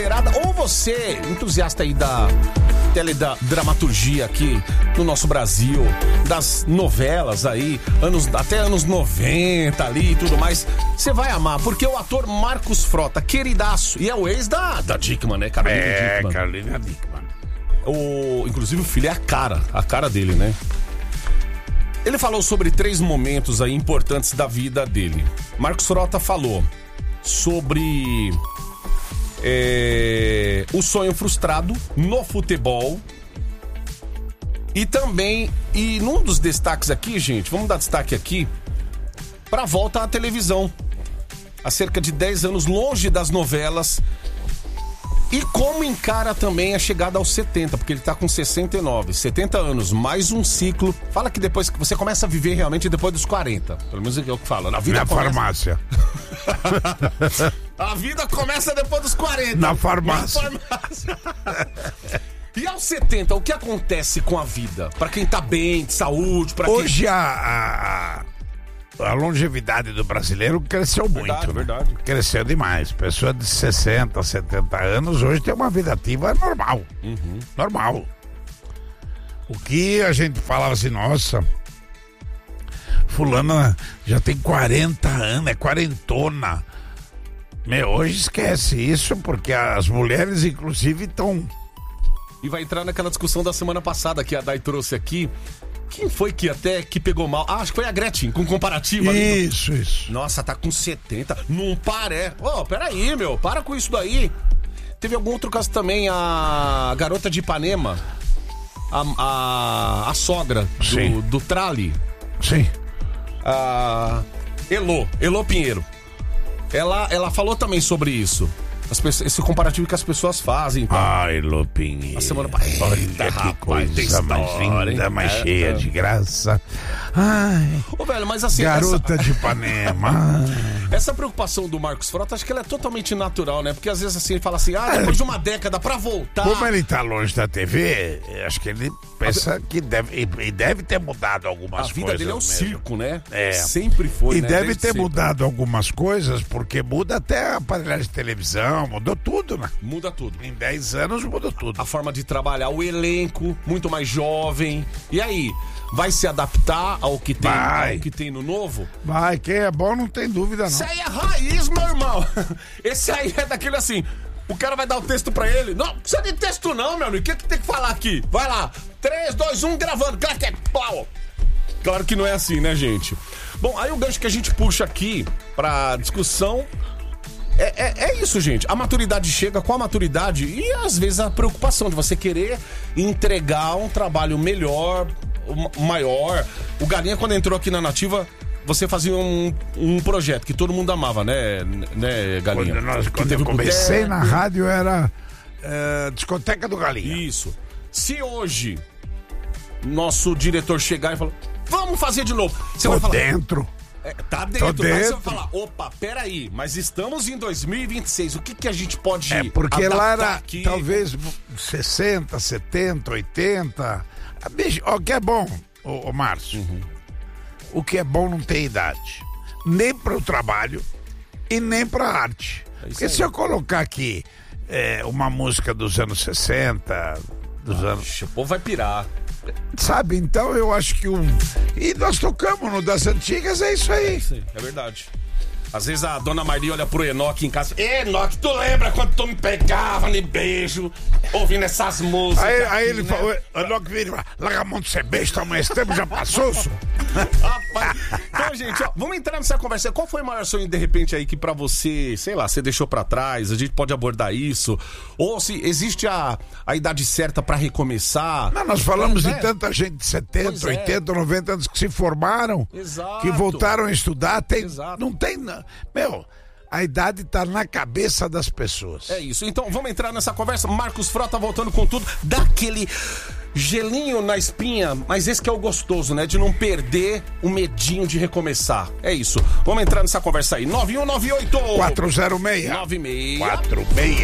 Ou você, entusiasta aí da teledramaturgia aqui no nosso Brasil, das novelas aí, até anos 90 ali e tudo mais, você vai amar, porque o ator Marcos Frota, queridaço, e é o ex da Dickmann, né? Carolina Dickmann. Inclusive o filho é a cara dele, né? Ele falou sobre 3 momentos aí importantes da vida dele. Marcos Frota falou sobre o sonho frustrado no futebol. E também, num dos destaques aqui, gente, vamos dar destaque aqui pra volta à televisão. Há cerca de 10 anos longe das novelas. E como encara também a chegada aos 70, porque ele tá com 69, 70 anos, mais um ciclo. Fala que depois que você começa a viver realmente depois dos 40. Pelo menos é o que fala. Na farmácia. A vida começa depois dos 40. Na farmácia. E aos 70, o que acontece com a vida? Pra quem tá bem, de saúde, pra quem... Hoje a longevidade do brasileiro cresceu muito. Verdade. Cresceu demais. Pessoa de 60, 70 anos hoje tem uma vida ativa normal. Normal. O que a gente falava assim, nossa, fulana já tem 40 anos, é quarentona. Hoje esquece isso, porque as mulheres, inclusive, estão... E vai entrar naquela discussão da semana passada que a Dai trouxe aqui. Quem foi que pegou mal? Acho que foi a Gretchen, com comparativo ali. Isso. Nossa, tá com 70. Não parece. Peraí, para com isso daí. Teve algum outro caso também, a garota de Ipanema. A sogra do Trali. Sim. A Elô Pinheiro. Ela falou também sobre isso. Esse comparativo que as pessoas fazem. Então. Ai, Lopinho. A semana passada. Olha que coisa mais linda, mais cheia de graça. Ai. Velho, mas assim. Garota de Ipanema. Essa preocupação do Marcos Frota, acho que ela é totalmente natural, né? Porque às vezes assim ele fala assim, depois de uma década pra voltar. Como ele tá longe da TV, acho que ele pensa que deve ter mudado algumas coisas. A vida dele é um circo, né? É. Sempre foi, e né? Deve ter mudado algumas coisas, porque muda até a aparelhagem de televisão, mudou tudo, né? Muda tudo. Em 10 anos mudou tudo. A forma de trabalhar, o elenco, muito mais jovem. E aí, vai se adaptar ao que tem no novo? Vai, quem é bom não tem dúvida, não. Isso aí é raiz, meu irmão. Esse aí é daquele assim, o cara vai dar o texto pra ele. Não precisa de texto não, meu amigo. O que tem que falar aqui? Vai lá. 3, 2, 1, gravando. Pau. Claro que não é assim, né, gente? Bom, aí o gancho que a gente puxa aqui pra discussão é isso, gente. A maturidade chega com a maturidade e às vezes a preocupação de você querer entregar um trabalho melhor, maior. O Galinha, quando entrou aqui na Nativa, você fazia um projeto que todo mundo amava, né Galinha? Quando eu comecei na rádio era Discoteca do Galinha. Isso. Se hoje nosso diretor chegar e falar, vamos fazer de novo, você vai falar, dentro. Tá dentro, mas você vai falar, opa, peraí, mas estamos em 2026, o que a gente pode porque lá era aqui? Talvez 60, 70, 80. O que é bom, ô Márcio, o que é bom não tem idade, nem para o trabalho e nem para a arte. Porque se eu colocar aqui uma música dos anos 60, o povo vai pirar. Sabe, então eu acho que E nós tocamos no das antigas, é isso aí. Sim, é verdade. Às vezes a dona Maria olha pro Enoque em casa. Enoque, tu lembra quando tu me pegava no beijo, ouvindo essas músicas? Aí ele falou, Enoque vira, larga a mão de ser besta, amanhã esse tempo já passou, senhor. Rapaz, então, gente, vamos entrar nessa conversa. Qual foi o maior sonho, de repente, aí que pra você, sei lá, você deixou pra trás? A gente pode abordar isso? Ou se existe a idade certa pra recomeçar? Não, nós falamos de tanta gente de 70, 80, 90 anos que se formaram, que voltaram a estudar. Não tem... a idade tá na cabeça das pessoas. É isso. Então, vamos entrar nessa conversa. Marcos Frota voltando com tudo. Dá aquele gelinho na espinha, mas esse que é o gostoso, né? De não perder o medinho de recomeçar. É isso. Vamos entrar nessa conversa aí. 9198 406 96 46